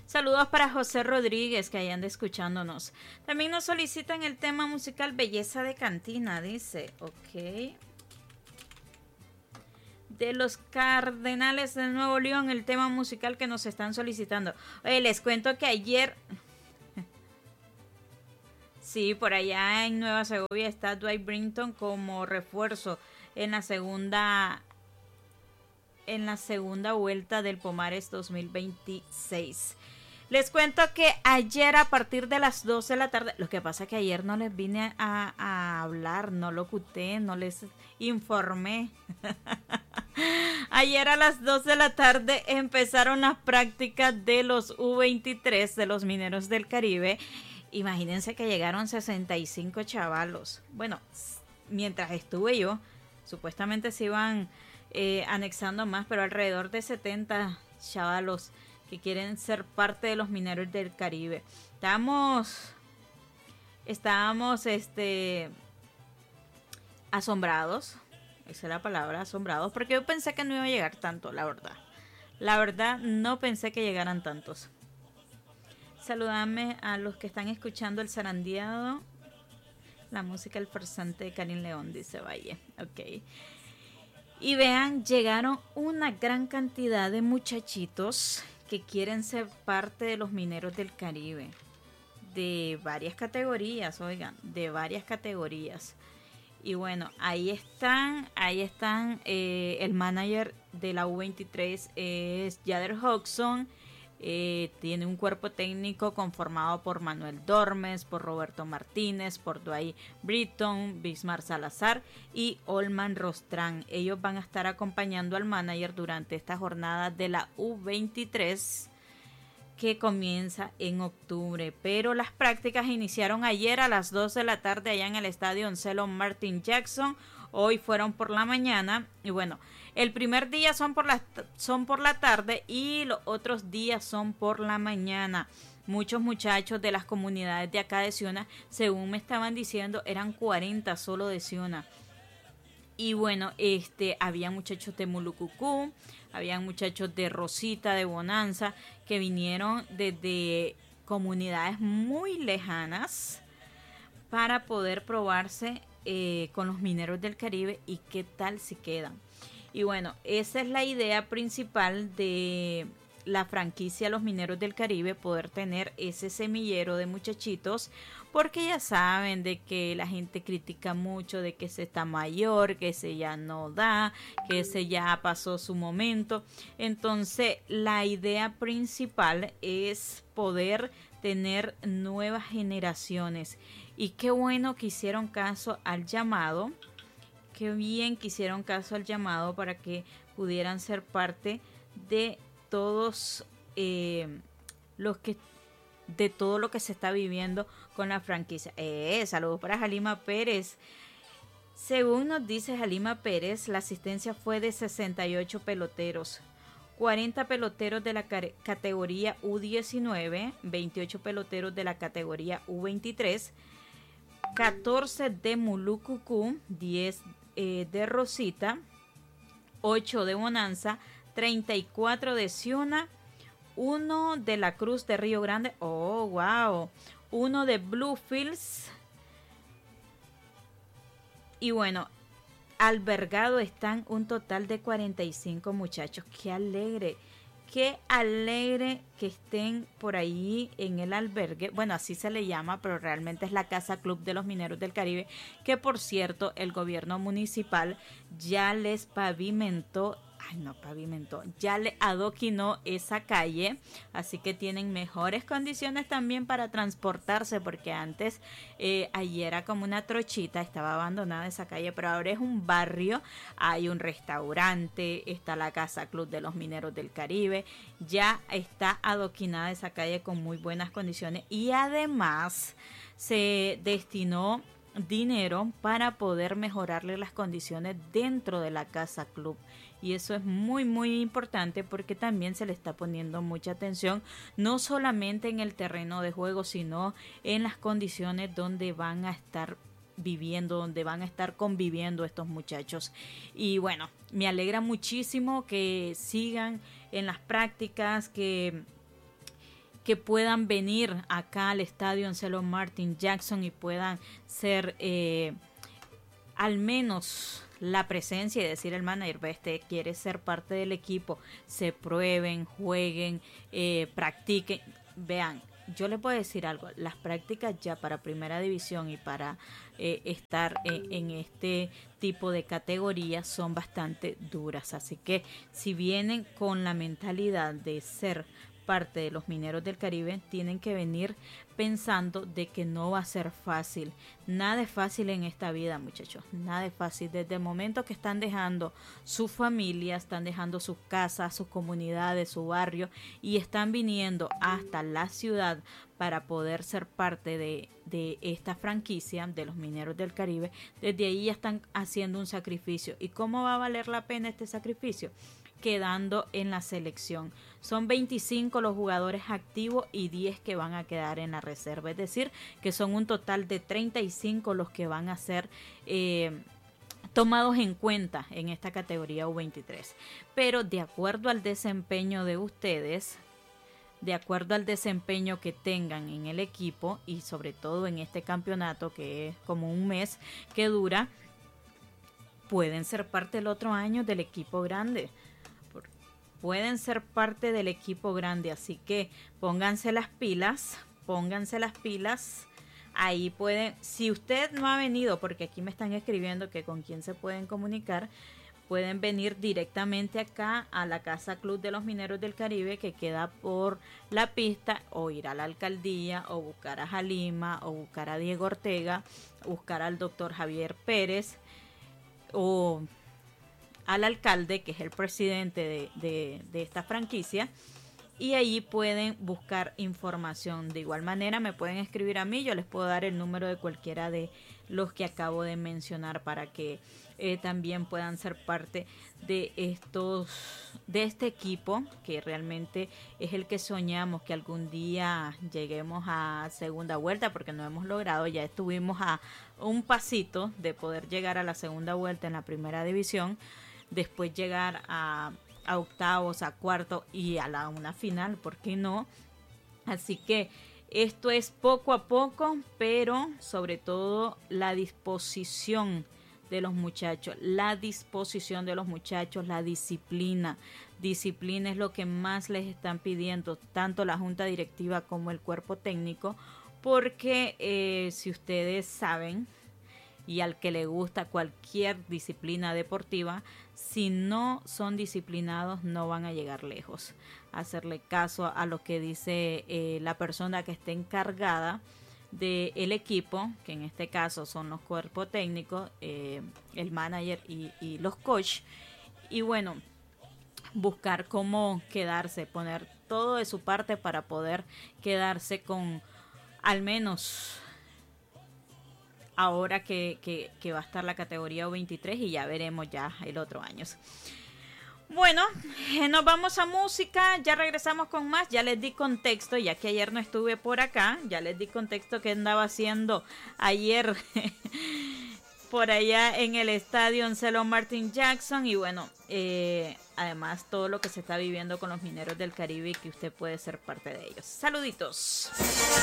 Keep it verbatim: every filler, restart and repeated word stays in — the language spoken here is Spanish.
Saludos para José Rodríguez, que ahí anda escuchándonos. También nos solicitan el tema musical Belleza de Cantina, dice. Ok. De los Cardenales de Nuevo León, el tema musical que nos están solicitando. Oye, les cuento que ayer... Sí, por allá en Nueva Segovia está Dwight Brinton como refuerzo en la segunda en la segunda vuelta del Pomares dos mil veintiséis. Les cuento que ayer a partir de las dos de la tarde, lo que pasa es que ayer no les vine a, a hablar, no locuté, no les informé. Ayer a las dos de la tarde empezaron las prácticas de los U veintitrés de los Mineros del Caribe. Imagínense que llegaron sesenta y cinco chavalos. Bueno, mientras estuve yo, supuestamente se iban eh, anexando más, pero alrededor de setenta chavalos que quieren ser parte de los Mineros del Caribe. Estábamos, estábamos este, asombrados, esa es la palabra, asombrados, porque yo pensé que no iba a llegar tanto, la verdad. La verdad, no pensé que llegaran tantos. Saludame a los que están escuchando el zarandeado, la música El Farsante de Karin León, dice Valle. Ok. Y vean, llegaron una gran cantidad de muchachitos que quieren ser parte de los Mineros del Caribe. De varias categorías, oigan, de varias categorías. Y bueno, ahí están, ahí están, eh, el manager de la U veintitrés es Jader Hodgson. Eh, tiene un cuerpo técnico conformado por Manuel Dormes, por Roberto Martínez, por Dwight Britton, Bismar Salazar y Olman Rostrán. Ellos van a estar acompañando al manager durante esta jornada de la U veintitrés que comienza en octubre, pero las prácticas iniciaron ayer a las dos de la tarde allá en el estadio Oncelo Martin Jackson. Hoy fueron por la mañana y bueno, el primer día son por la, son por la tarde y los otros días son por la mañana. Muchos muchachos de las comunidades de acá de Ciuna, según me estaban diciendo, eran cuarenta solo de Ciuna. Y bueno, este, había muchachos de Mulucucú, había muchachos de Rosita, de Bonanza, que vinieron desde comunidades muy lejanas para poder probarse eh, con los Mineros del Caribe y qué tal si quedan. Y bueno, esa es la idea principal de la franquicia Los Mineros del Caribe, poder tener ese semillero de muchachitos, porque ya saben de que la gente critica mucho de que ese está mayor, que ese ya no da, que ese ya pasó su momento. Entonces la idea principal es poder tener nuevas generaciones, y qué bueno que hicieron caso al llamado. Qué bien que hicieron caso al llamado para que pudieran ser parte de todos eh, los que de todo lo que se está viviendo con la franquicia. Eh, saludos para Jalima Pérez. Según nos dice Jalima Pérez, la asistencia fue de sesenta y ocho peloteros, cuarenta peloteros de la categoría U diecinueve, veintiocho peloteros de la categoría U veintitrés, catorce de Mulucucú, diez eh, de Rosita, ocho de Bonanza, treinta y cuatro de Ciuna, uno de la Cruz de Río Grande, oh wow, uno de Bluefields, y bueno, albergado están un total de cuarenta y cinco muchachos. Qué alegre, qué alegre que estén por ahí en el albergue. Bueno, así se le llama, pero realmente es la Casa Club de los Mineros del Caribe, que por cierto el gobierno municipal ya les pavimentó, ay no pavimentó, ya le adoquinó esa calle, así que tienen mejores condiciones también para transportarse, porque antes eh, allí era como una trochita, estaba abandonada esa calle, pero ahora es un barrio, hay un restaurante, está la Casa Club de los Mineros del Caribe, ya está adoquinada esa calle con muy buenas condiciones, y además se destinó dinero para poder mejorarle las condiciones dentro de la Casa Club, y eso es muy muy importante porque también se le está poniendo mucha atención, no solamente en el terreno de juego, sino en las condiciones donde van a estar viviendo, donde van a estar conviviendo estos muchachos. Y bueno, me alegra muchísimo que sigan en las prácticas, que que puedan venir acá al estadio Anselo Martin Jackson y puedan ser eh, al menos la presencia y decir al manager, este quiere ser parte del equipo, se prueben, jueguen, eh, practiquen. Vean, yo les puedo decir algo, las prácticas ya para primera división y para eh, estar en, en este tipo de categorías son bastante duras, así que si vienen con la mentalidad de ser parte de los Mineros del Caribe, tienen que venir pensando de que no va a ser fácil. Nada es fácil en esta vida, muchachos, nada es fácil. Desde el momento que están dejando su familia, están dejando sus casas, sus comunidades, su barrio y están viniendo hasta la ciudad para poder ser parte de, de esta franquicia de los Mineros del Caribe, desde ahí ya están haciendo un sacrificio. ¿Y cómo va a valer la pena este sacrificio? Quedando en la selección. Son veinticinco los jugadores activos y diez que van a quedar en la reserva, es decir, que son un total de treinta y cinco los que van a ser eh, tomados en cuenta en esta categoría U veintitrés. Pero de acuerdo al desempeño de ustedes, de acuerdo al desempeño que tengan en el equipo y sobre todo en este campeonato que es como un mes que dura, pueden ser parte el otro año del equipo grande. Pueden ser parte del equipo grande, así que pónganse las pilas, pónganse las pilas. Ahí pueden, si usted no ha venido, porque aquí me están escribiendo que con quién se pueden comunicar, pueden venir directamente acá a la Casa Club de los Mineros del Caribe, que queda por la pista, o ir a la alcaldía, o buscar a Jalima, o buscar a Diego Ortega, buscar al doctor Javier Pérez, o al alcalde, que es el presidente de, de, de esta franquicia, y allí pueden buscar información. De igual manera me pueden escribir a mí, yo les puedo dar el número de cualquiera de los que acabo de mencionar para que eh, también puedan ser parte de estos de este equipo, que realmente es el que soñamos que algún día lleguemos a segunda vuelta, porque no hemos logrado. Ya estuvimos a un pasito de poder llegar a la segunda vuelta en la primera división, después llegar a, a octavos, a cuarto y a la una final, ¿por qué no? Así que esto es poco a poco, pero sobre todo la disposición de los muchachos, la disposición de los muchachos, la disciplina. Disciplina es lo que más les están pidiendo, tanto la junta directiva como el cuerpo técnico, porque eh, si ustedes saben, y al que le gusta cualquier disciplina deportiva, si no son disciplinados no van a llegar lejos. Hacerle caso a lo que dice eh, la persona que esté encargada del equipo, que en este caso son los cuerpos técnicos, eh, el manager y, y los coach. Y bueno, buscar cómo quedarse, poner todo de su parte para poder quedarse con al menos ahora que, que, que va a estar la categoría U veintitrés y ya veremos ya el otro año. Bueno, eh, nos vamos a música, ya regresamos con más, ya les di contexto, ya que ayer no estuve por acá, ya les di contexto que andaba haciendo ayer por allá en el estadio Anselo Martin Jackson y bueno, eh, además todo lo que se está viviendo con los Mineros del Caribe y que usted puede ser parte de ellos. Saluditos.